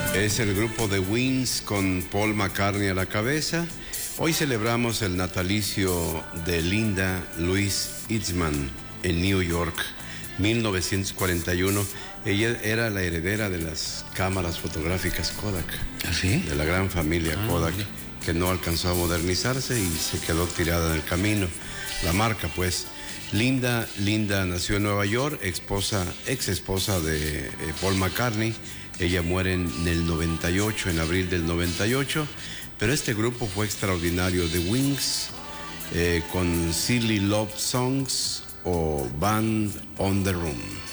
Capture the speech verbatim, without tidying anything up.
Es el grupo de Wings con Paul McCartney a la cabeza. Hoy celebramos el natalicio de Linda Louise Eastman en New York, mil novecientos cuarenta y uno. Ella era la heredera de las cámaras fotográficas Kodak. ¿Ah, sí? De la gran familia ah, Kodak, sí. que no alcanzó a modernizarse y se quedó tirada en el camino. La marca, pues. Linda, Linda nació en Nueva York, esposa, ex esposa de eh, Paul McCartney. Ella muere en el noventa y ocho, en abril del noventa y ocho. Pero este grupo fue extraordinario. The Wings, eh, con Silly Love Songs o Band on the Run.